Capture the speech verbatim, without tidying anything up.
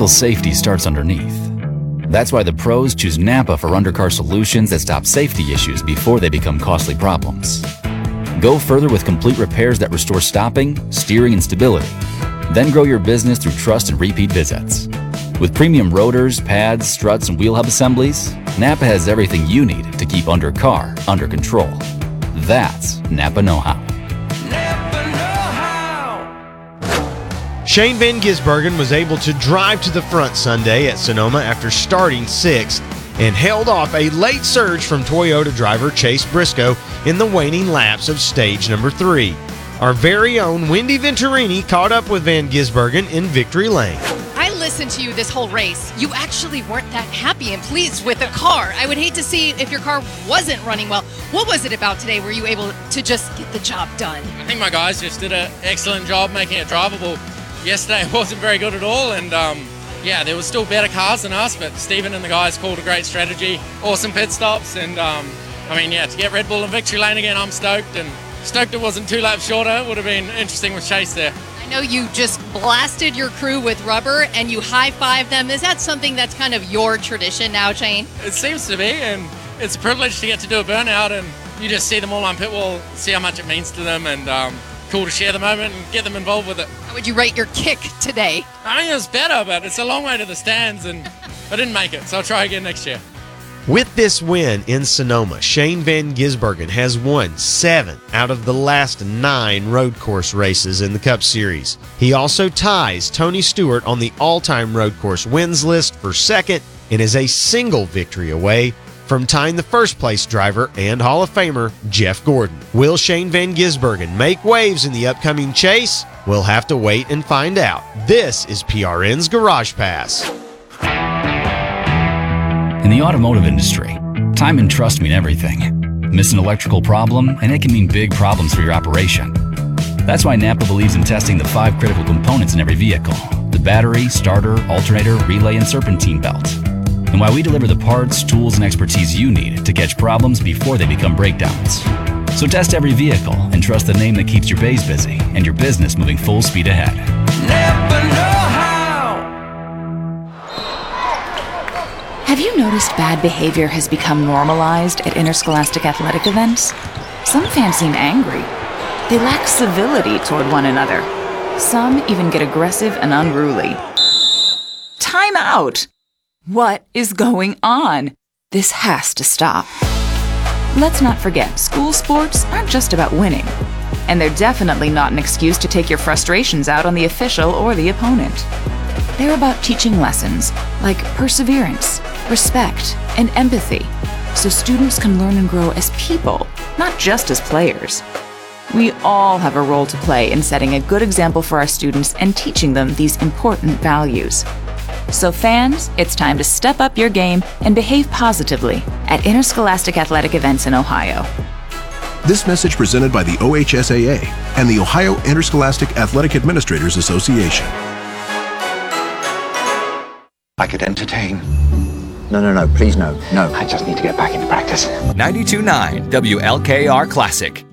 vehicle safety starts underneath. That's why the pros choose Napa for undercar solutions that stop safety issues before they become costly problems. Go further with complete repairs that restore stopping, steering, and stability. Then grow your business through trust and repeat visits. With premium rotors, pads, struts, and wheel hub assemblies, Napa has everything you need to keep undercar under control. That's Napa know-how. Shane Van Gisbergen was able to drive to the front Sunday at Sonoma after starting sixth and held off a late surge from Toyota driver Chase Briscoe in the waning laps of stage number three. Our very own Wendy Venturini caught up with Van Gisbergen in victory lane. I listened to you this whole race. You actually weren't that happy and pleased with the car. I would hate to see if your car wasn't running well. What was it about today? Were you able to just get the job done? I think my guys just did an excellent job making it drivable. Yesterday it wasn't very good at all, and um, yeah, there was still better cars than us, but Stephen and the guys called a great strategy. Awesome pit stops, and um, I mean, yeah, to get Red Bull in victory lane again, I'm stoked, and stoked it wasn't two laps shorter. It would have been interesting with Chase there. I know you just blasted your crew with rubber and you high-fived them. Is that something that's kind of your tradition now, Shane? It seems to be, and it's a privilege to get to do a burnout, and you just see them all on pit wall, see how much it means to them, and um, cool to share the moment and get them involved with it. How would you rate your kick today? I think it was better, but it's a long way to the stands, and I didn't make it, so I'll try again next year. With this win in Sonoma, Shane Van Gisbergen has won seven out of the last nine road course races in the Cup Series. He also ties Tony Stewart on the all-time road course wins list for second and is a single victory away from tying the first-place driver and Hall of Famer Jeff Gordon. Will Shane Van Gisbergen make waves in the upcoming chase? We'll have to wait and find out. This is P R N's Garage Pass. In the automotive industry, time and trust mean everything. Miss an electrical problem, and it can mean big problems for your operation. That's why Napa believes in testing the five critical components in every vehicle: the battery, starter, alternator, relay, and serpentine belt. And why we deliver the parts, tools, and expertise you need to catch problems before they become breakdowns. So test every vehicle and trust the name that keeps your bays busy and your business moving full speed ahead. Napa know-how. Have you noticed bad behavior has become normalized at interscholastic athletic events? Some fans seem angry. They lack civility toward one another. Some even get aggressive and unruly. Time out! What is going on? This has to stop. Let's not forget, school sports aren't just about winning. And they're definitely not an excuse to take your frustrations out on the official or the opponent. They're about teaching lessons like perseverance, respect, and empathy, so students can learn and grow as people, not just as players. We all have a role to play in setting a good example for our students and teaching them these important values. So fans, it's time to step up your game and behave positively at interscholastic athletic events in Ohio. This message presented by the O H S A A and the Ohio Interscholastic Athletic Administrators Association. I could entertain. No, no, no, please no, no. I just need to get back into practice. ninety-two point nine W L K R Classic.